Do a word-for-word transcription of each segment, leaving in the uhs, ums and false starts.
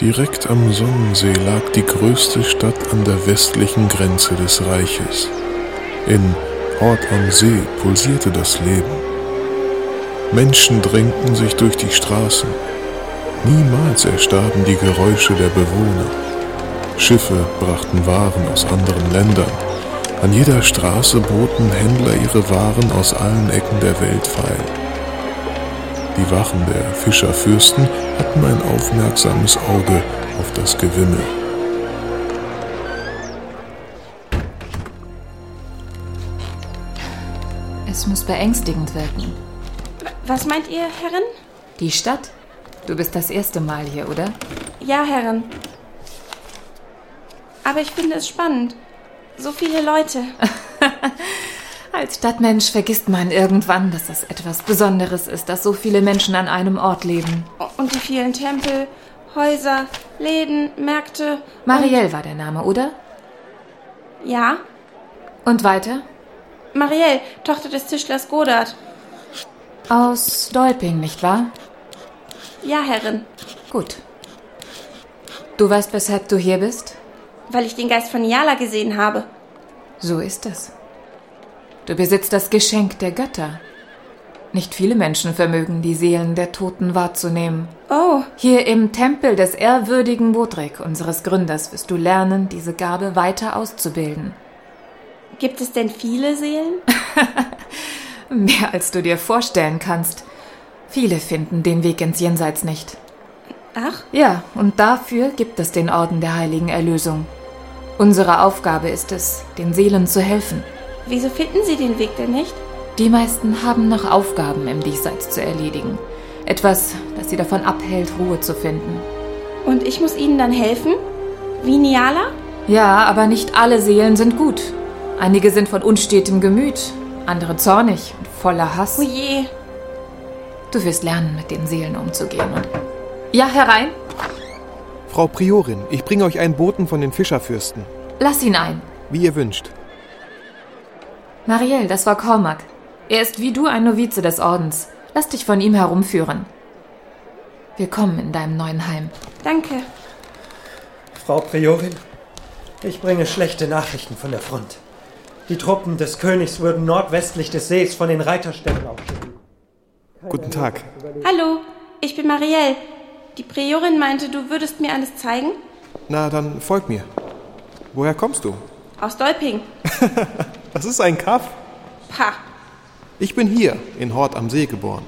Direkt am Sonnensee lag die größte Stadt an der westlichen Grenze des Reiches. In Hort am See pulsierte das Leben. Menschen drängten sich durch die Straßen. Niemals erstarben die Geräusche der Bewohner. Schiffe brachten Waren aus anderen Ländern. An jeder Straße boten Händler ihre Waren aus allen Ecken der Welt feil. Die Wachen der Fischerfürsten hatten ein aufmerksames Auge auf das Gewimmel. Es muss beängstigend wirken. Was meint ihr, Herrin? Die Stadt? Du bist das erste Mal hier, oder? Ja, Herrin. Aber ich finde es spannend. So viele Leute. Als Stadtmensch vergisst man irgendwann, dass es etwas Besonderes ist, dass so viele Menschen an einem Ort leben. Und die vielen Tempel, Häuser, Läden, Märkte. Marielle war der Name, oder? Ja. Und weiter? Marielle, Tochter des Tischlers Godard. Aus Dolping, nicht wahr? Ja, Herrin. Gut. Du weißt, weshalb du hier bist? Weil ich den Geist von Niala gesehen habe. So ist es. Du besitzt das Geschenk der Götter. Nicht viele Menschen vermögen, die Seelen der Toten wahrzunehmen. Oh. Hier im Tempel des ehrwürdigen Bodrik, unseres Gründers, wirst du lernen, diese Gabe weiter auszubilden. Gibt es denn viele Seelen? Mehr als du dir vorstellen kannst. Viele finden den Weg ins Jenseits nicht. Ach? Ja, und dafür gibt es den Orden der Heiligen Erlösung. Unsere Aufgabe ist es, den Seelen zu helfen. Wieso finden sie den Weg denn nicht? Die meisten haben noch Aufgaben im Diesseits zu erledigen. Etwas, das sie davon abhält, Ruhe zu finden. Und ich muss ihnen dann helfen? Wie Niala? Ja, aber nicht alle Seelen sind gut. Einige sind von unstetem Gemüt, andere zornig und voller Hass. Oh je. Du wirst lernen, mit den Seelen umzugehen. Und ja, herein. Frau Priorin, ich bringe euch einen Boten von den Fischerfürsten. Lass ihn ein. Wie ihr wünscht. Marielle, das war Cormac. Er ist wie du ein Novize des Ordens. Lass dich von ihm herumführen. Willkommen in deinem neuen Heim. Danke. Frau Priorin, ich bringe schlechte Nachrichten von der Front. Die Truppen des Königs würden nordwestlich des Sees von den Reiterstämmen aufschieben. Guten Tag. Hallo, ich bin Marielle. Die Priorin meinte, du würdest mir alles zeigen? Na, dann folg mir. Woher kommst du? Aus Dolping. Das ist ein Kaff. Pah. Ich bin hier, in Hort am See, geboren.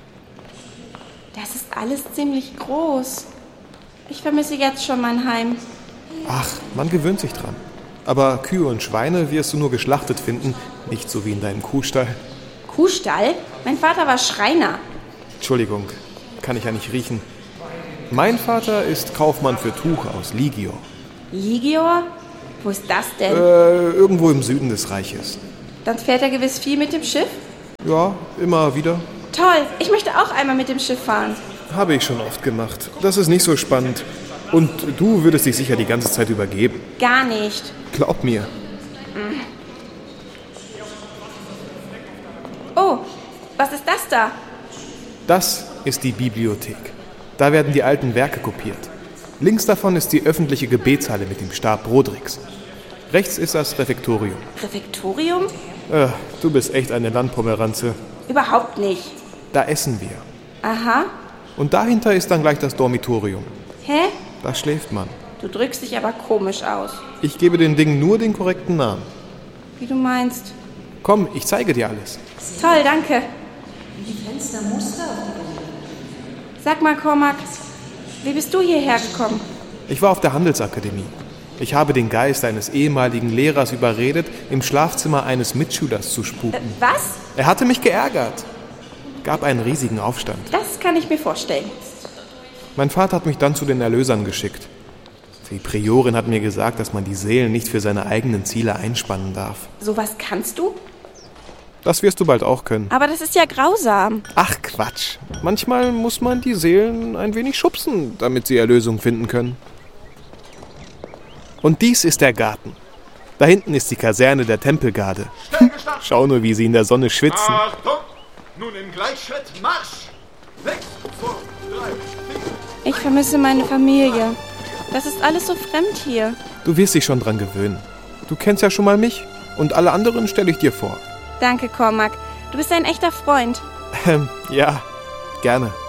Das ist alles ziemlich groß. Ich vermisse jetzt schon mein Heim. Ach, man gewöhnt sich dran. Aber Kühe und Schweine wirst du nur geschlachtet finden, nicht so wie in deinem Kuhstall. Kuhstall? Mein Vater war Schreiner. Entschuldigung, kann ich ja nicht riechen. Mein Vater ist Kaufmann für Tuch aus Ligior. Ligior? Wo ist das denn? Äh, irgendwo im Süden des Reiches. Dann fährt er gewiss viel mit dem Schiff? Ja, immer wieder. Toll, ich möchte auch einmal mit dem Schiff fahren. Habe ich schon oft gemacht. Das ist nicht so spannend. Und du würdest dich sicher die ganze Zeit übergeben. Gar nicht. Glaub mir. Oh, was ist das da? Das ist die Bibliothek. Da werden die alten Werke kopiert. Links davon ist die öffentliche Gebetshalle mit dem Stab Brodriks. Rechts ist das Refektorium. Refektorium? Äh, du bist echt eine Landpomeranze. Überhaupt nicht. Da essen wir. Aha. Und dahinter ist dann gleich das Dormitorium. Hä? Da schläft man. Du drückst dich aber komisch aus. Ich gebe den Dingen nur den korrekten Namen. Wie du meinst. Komm, ich zeige dir alles. Toll, danke. Sag mal, Cormac, wie bist du hierher gekommen? Ich war auf der Handelsakademie. Ich habe den Geist eines ehemaligen Lehrers überredet, im Schlafzimmer eines Mitschülers zu spuken. Äh, was? Er hatte mich geärgert. Gab einen riesigen Aufstand. Das kann ich mir vorstellen. Mein Vater hat mich dann zu den Erlösern geschickt. Die Priorin hat mir gesagt, dass man die Seelen nicht für seine eigenen Ziele einspannen darf. Sowas kannst du? Das wirst du bald auch können. Aber das ist ja grausam. Ach Quatsch. Manchmal muss man die Seelen ein wenig schubsen, damit sie Erlösung finden können. Und dies ist der Garten. Da hinten ist die Kaserne der Tempelgarde. Schau nur, wie sie in der Sonne schwitzen. Achtung! Nun im Gleichschritt Marsch! Sechs, zwei, drei, vier. Ich vermisse meine Familie. Das ist alles so fremd hier. Du wirst dich schon dran gewöhnen. Du kennst ja schon mal mich und alle anderen stelle ich dir vor. Danke, Cormac. Du bist ein echter Freund. Ähm, ja, gerne.